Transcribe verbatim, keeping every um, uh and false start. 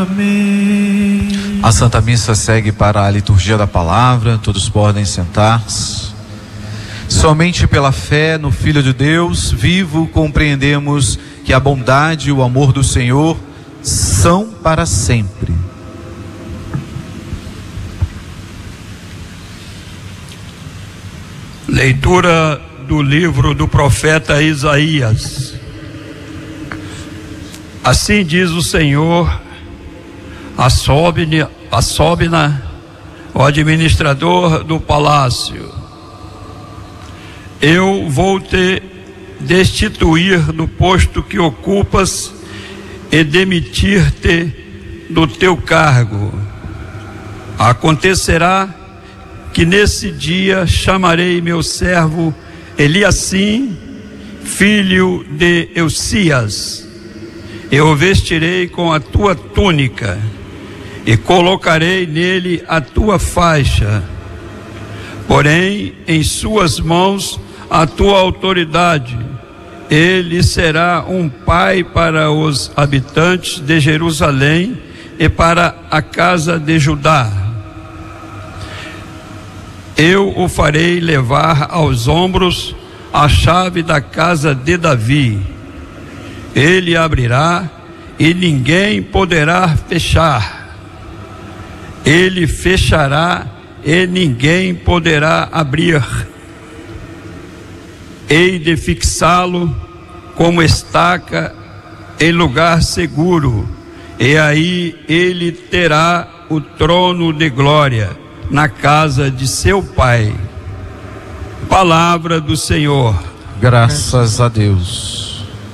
Amém. A Santa Missa segue para a liturgia da palavra. Todos podem sentar-se. Somente pela fé no Filho de Deus vivo compreendemos que a bondade e o amor do Senhor são para sempre. Leitura do livro do profeta Isaías. Assim diz o Senhor: Assobna, Assobna, o administrador do palácio, eu vou te destituir do posto que ocupas e demitir-te do teu cargo. Acontecerá que nesse dia chamarei meu servo Eliacim, filho de Eucias, eu o vestirei com a tua túnica e colocarei nele a tua faixa, porém em suas mãos a tua autoridade. Ele será um pai para os habitantes de Jerusalém e para a casa de Judá. Eu o farei levar aos ombros a chave da casa de Davi. Ele abrirá e ninguém poderá fechar. Ele fechará e ninguém poderá abrir. Hei de fixá-lo como estaca em lugar seguro, e aí ele terá o trono de glória na casa de seu pai. Palavra do Senhor. Graças a Deus.